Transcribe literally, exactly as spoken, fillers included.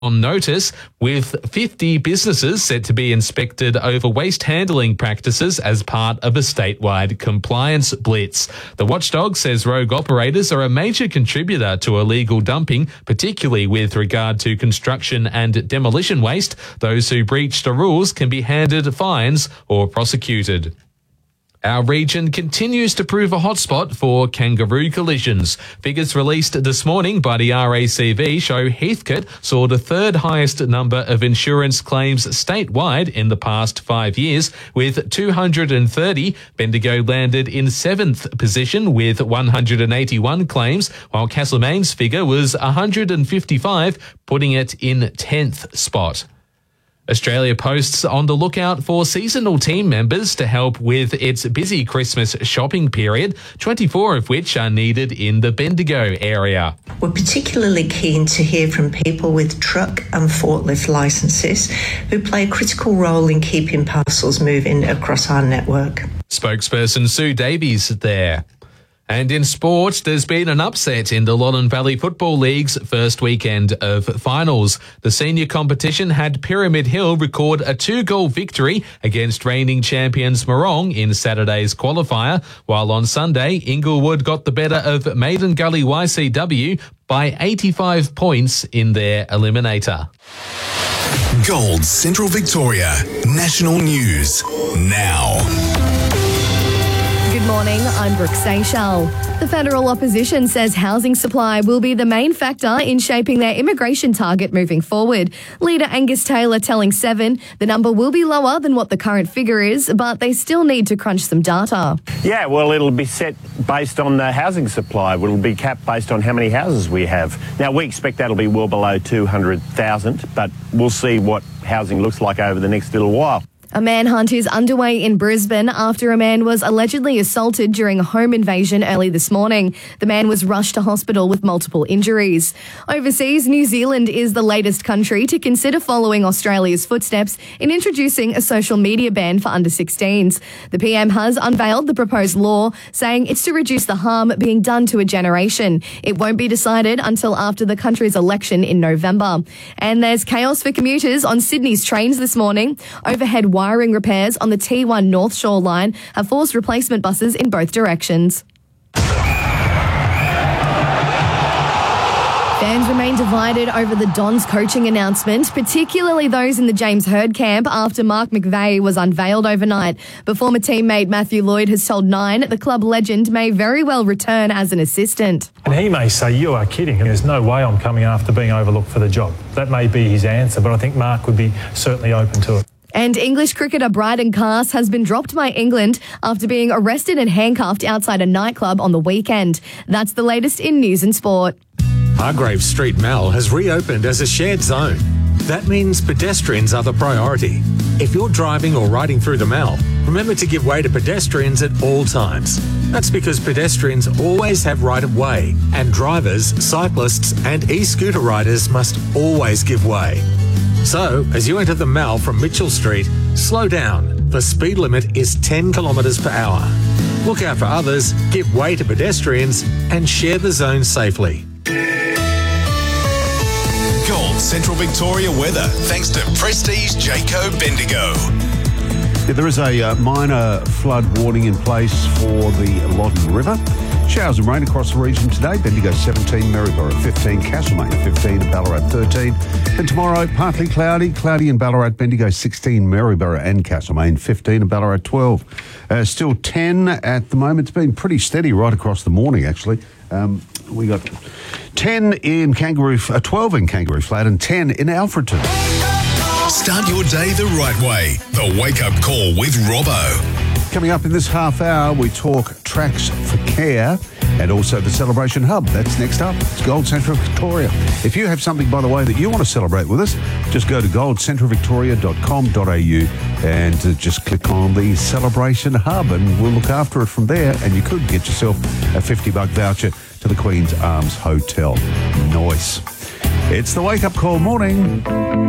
on notice, with fifty businesses set to be inspected over waste handling practices as part of a statewide compliance blitz. The watchdog says rogue operators are a major contributor to illegal dumping, particularly with regard to construction and demolition waste. Those who breach the rules can be handed fines or prosecuted. Our region continues to prove a hotspot for kangaroo collisions. Figures released this morning by the R A C V show Heathcote saw the third highest number of insurance claims statewide in the past five years, with two hundred thirty. Bendigo landed in seventh position with one hundred eighty-one claims, while Castlemaine's figure was one hundred fifty-five, putting it in tenth spot. Australia Post's on the lookout for seasonal team members to help with its busy Christmas shopping period, twenty-four of which are needed in the Bendigo area. We're particularly keen to hear from people with truck and forklift licences who play a critical role in keeping parcels moving across our network. Spokesperson Sue Davies there. And in sport, there's been an upset in the Loddon Valley Football League's first weekend of finals. The senior competition had Pyramid Hill record a two-goal victory against reigning champions Morong in Saturday's qualifier, while on Sunday, Inglewood got the better of Maiden Gully Y C W by eighty-five points in their eliminator. Gold Central Victoria National News now. Good morning, I'm Brooke Seychelles. The federal opposition says housing supply will be the main factor in shaping their immigration target moving forward. Leader Angus Taylor telling Seven the number will be lower than what the current figure is, but they still need to crunch some data. Yeah, well, it'll be set based on the housing supply. It'll be capped based on how many houses we have. Now, we expect that'll be well below two hundred thousand, but we'll see what housing looks like over the next little while. A manhunt is underway in Brisbane after a man was allegedly assaulted during a home invasion early this morning. The man was rushed to hospital with multiple injuries. Overseas, New Zealand is the latest country to consider following Australia's footsteps in introducing a social media ban for under sixteens. The P M has unveiled the proposed law, saying it's to reduce the harm being done to a generation. It won't be decided until after the country's election in November. And there's chaos for commuters on Sydney's trains this morning. Overhead wiring repairs on the T one North Shore line have forced replacement buses in both directions. Fans remain divided over the Dons coaching announcement, particularly those in the James Hird camp after Mark McVeigh was unveiled overnight. But former teammate Matthew Lloyd has told Nine the club legend may very well return as an assistant. And he may say, you are kidding. There's no way I'm coming after being overlooked for the job. That may be his answer, but I think Mark would be certainly open to it. And English cricketer Bryden Cass has been dropped by England after being arrested and handcuffed outside a nightclub on the weekend. That's the latest in news and sport. Hargrave Street Mall has reopened as a shared zone. That means pedestrians are the priority. If you're driving or riding through the mall, remember to give way to pedestrians at all times. That's because pedestrians always have right of way, and drivers, cyclists and e-scooter riders must always give way. So, as you enter the mall from Mitchell Street, slow down. The speed limit is ten kilometres per hour. Look out for others, give way to pedestrians and share the zone safely. Gold Central Victoria weather, thanks to Prestige Jayco Bendigo. Yeah, there is a uh, minor flood warning in place for the Loddon River. Showers and rain across the region today. Bendigo seventeen, Maryborough fifteen, Castlemaine fifteen, Ballarat thirteen. And tomorrow, partly cloudy. Cloudy in Ballarat, Bendigo sixteen, Maryborough and Castlemaine fifteen, and Ballarat twelve. Uh, still ten at the moment. It's been pretty steady right across the morning, actually. Um, we got ten in Kangaroo, uh, twelve in Kangaroo Flat and ten in Alfredton. Start your day the right way. The Wake Up Call with Robbo. Coming up in this half hour, we talk Tracks for Care and also the Celebration Hub. That's next up. It's Gold Central Victoria. If you have something, by the way, that you want to celebrate with us, just go to gold central victoria dot com dot a u and uh, just click on the Celebration Hub and we'll look after it from there, and you could get yourself a fifty buck voucher to the Queen's Arms Hotel. Nice. It's the Wake Up Call morning.